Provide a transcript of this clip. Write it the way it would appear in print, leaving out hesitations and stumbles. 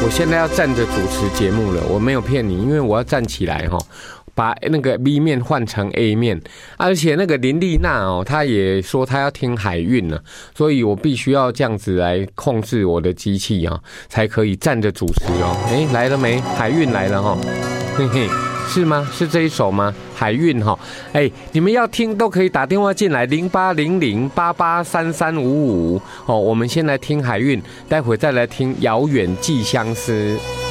我现在要站着主持节目了，我没有骗你，因为我要站起来哈，把那个 B 面换成 A 面，而且那个林丽娜哦，她也说她要听海运了，所以我必须要这样子来控制我的机器啊，才可以站着主持哦。哎，来了没？海运来了哈，嘿嘿。是吗？是这一首吗？海运哈，哎，你们要听都可以打电话进来0800883355哦。我们先来听海运，待会再来听遥远寄相思。